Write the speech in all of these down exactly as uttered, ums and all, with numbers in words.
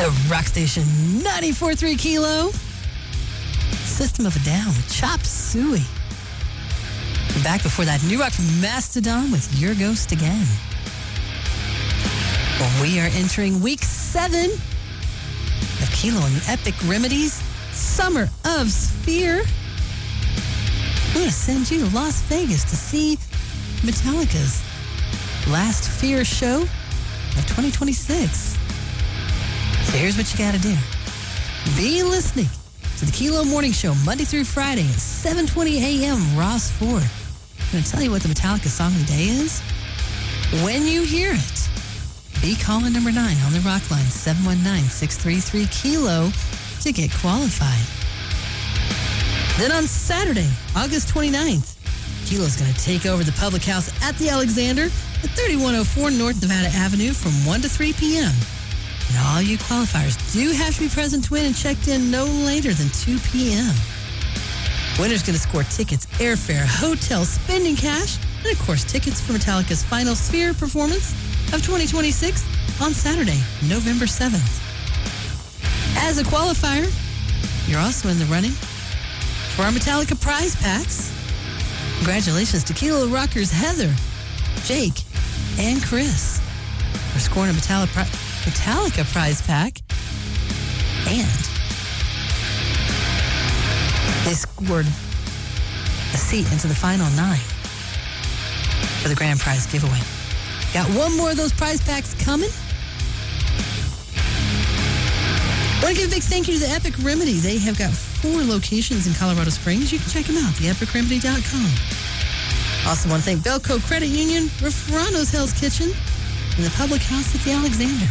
The Rock Station ninety-four point three Kilo. System of a Down with Chop Suey. Back before that, New Rock Mastodon with Your Ghost Again. Well, we are entering week seven of Kilo and Epic Remedies Summer of Sphere. I'm going to send you to Las Vegas to see Metallica's last Fear show of twenty twenty-six. So here's what you got to do. Be listening to the Kilo Morning Show Monday through Friday at seven twenty a.m. Ross Ford. I'm going to tell you what the Metallica song of the day is. When you hear it, be calling number nine on the Rock line, seven one nine, six three three, Kilo, to get qualified. Then on Saturday, August twenty-ninth, Kilo's going to take over the public house at the Alexander at thirty-one oh four North Nevada Avenue from one to three p.m. And all you qualifiers do have to be present to win and checked in no later than two p.m. Winner's going to score tickets, airfare, hotel, spending cash, and of course tickets for Metallica's final Sphere performance of twenty twenty-six on Saturday, November seventh. As a qualifier, you're also in the running for our Metallica prize packs. Congratulations to Kilo Rockers Heather, Jake, and Chris for scoring a Metallica, Metallica prize pack. And they scored a seat into the final nine for the grand prize giveaway. Got one more of those prize packs coming. I want to give a big thank you to the Epic Remedy. They have got four locations in Colorado Springs. You can check them out, the epic remedy dot com. Also want to thank Belco Credit Union, Refrano's Hell's Kitchen, and the public house at the Alexander.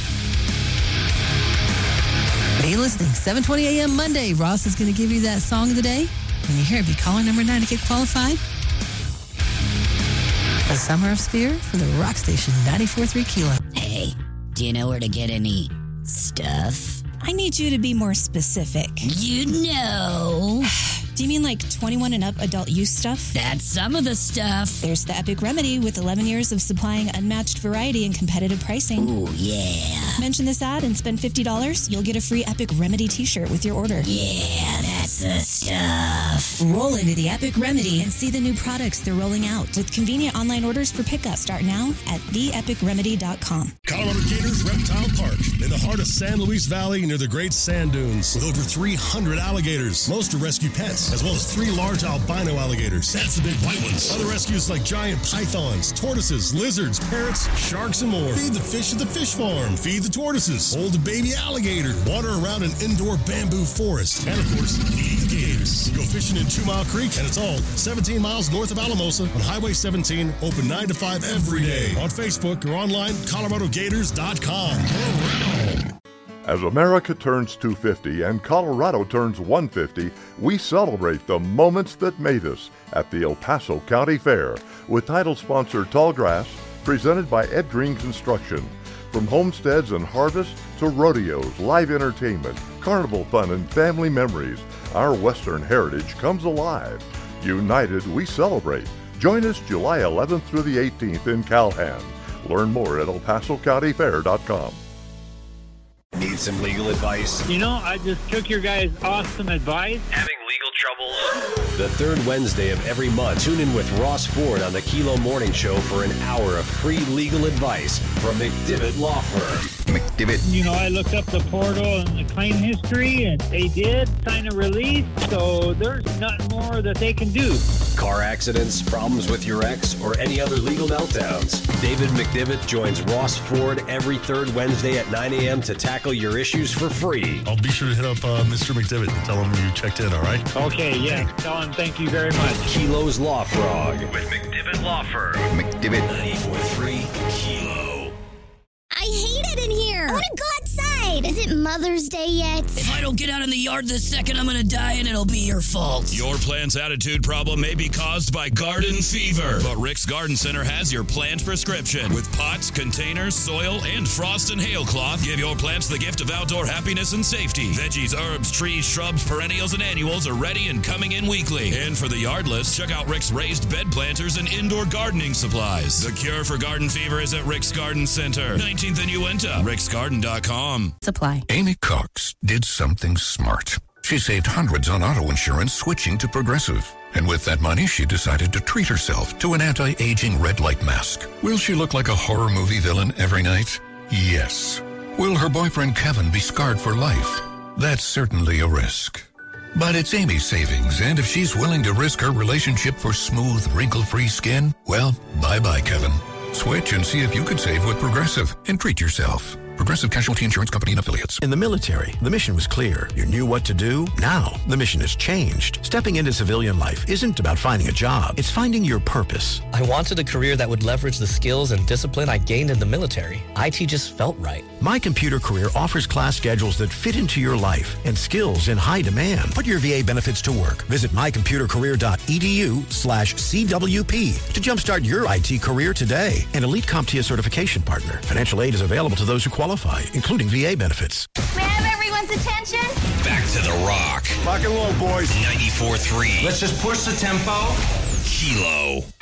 Be listening, seven twenty a.m. Monday. Ross is going to give you that song of the day. When you hear it, be calling number nine to get qualified. The Summer of Sphere from the Rock Station ninety-four point three Kilo. Hey, do you know where to get any stuff? I need you to be more specific. You know. Do you mean like twenty-one and up adult use stuff? That's some of the stuff. There's the Epic Remedy with eleven years of supplying unmatched variety and competitive pricing. Ooh, yeah. Mention this ad and spend fifty dollars. You'll get a free Epic Remedy t-shirt with your order. Yeah, that's the stuff. Roll into the Epic Remedy and see the new products they're rolling out with convenient online orders for pickup. Start now at the epic remedy dot com. Colorado Gators Reptile Park in the heart of San Luis Valley near the Great Sand Dunes with over three hundred alligators. Most are rescue pets, as well as three large albino alligators. That's the big white ones. Other rescues like giant pythons, tortoises, lizards, parrots, sharks, and more. Feed the fish at the fish farm. Feed the tortoises. Hold a baby alligator. Water around an indoor bamboo forest. And, of course, feed the gators. Go fishing in Two Mile Creek, and it's all seventeen miles north of Alamosa on Highway seventeen, open nine to five every day. On Facebook or online, colorado gators dot com. As America turns two hundred fifty and Colorado turns one hundred fifty, we celebrate the moments that made us at the El Paso County Fair with title sponsor Tallgrass, presented by Ed Green Construction. From homesteads and harvest to rodeos, live entertainment, carnival fun, and family memories, our Western heritage comes alive. United, we celebrate. Join us July eleventh through the eighteenth in Calhan. Learn more at el paso county fair dot com. Need some legal advice? You know, I just took your guys' awesome advice. Having legal troubles? The third Wednesday of every month, tune in with Ross Ford on the Kilo Morning Show for an hour of free legal advice from McDivitt Law Firm. McDivitt. You know, I looked up the portal and the claim history, and they did sign a release, so there's nothing more that they can do. Car accidents, problems with your ex, or any other legal meltdowns. David McDivitt joins Ross Ford every third Wednesday at nine a.m. to tackle your issues for free. I'll be sure to hit up uh, Mister McDivitt and tell him you checked in, all right? Okay, yeah. Tell him thank you very much. Kilo's Law Frog with McDivitt Law Firm. McDivitt. ninety-four point three Kilo. I hate it in here. I want to go outside. Is it Mother's Day yet? If I don't get out in the yard this second, I'm going to die and it'll be your fault. Your plant's attitude problem may be caused by garden fever, but Rick's Garden Center has your plant prescription. With pots, containers, soil, and frost and hail cloth, give your plants the gift of outdoor happiness and safety. Veggies, herbs, trees, shrubs, perennials, and annuals are ready and coming in weekly. And for the yardless, check out Rick's raised bed planters and indoor gardening supplies. The cure for garden fever is at Rick's Garden Center, nineteenth and Uinta, ricks garden dot com. Limits apply. Amy Cox did something smart. She saved hundreds on auto insurance switching to Progressive. And with that money, she decided to treat herself to an anti-aging red light mask. Will she look like a horror movie villain every night? Yes. Will her boyfriend Kevin be scarred for life? That's certainly a risk. But it's Amy's savings, and if she's willing to risk her relationship for smooth, wrinkle-free skin, well, bye-bye, Kevin. Switch and see if you could save with Progressive and treat yourself. Progressive Casualty Insurance Company and Affiliates. In the military, the mission was clear. You knew what to do. Now, the mission has changed. Stepping into civilian life isn't about finding a job. It's finding your purpose. I wanted a career that would leverage the skills and discipline I gained in the military. I T just felt right. My Computer Career offers class schedules that fit into your life and skills in high demand. Put your V A benefits to work. Visit mycomputercareer.edu slash CWP to jumpstart your I T career today. An Elite CompTIA certification partner. Financial aid is available to those who qualify, including V A benefits. May I have everyone's attention? Back to the Rock. Rock and roll, boys. ninety-four point three. Let's just push the tempo. Kilo.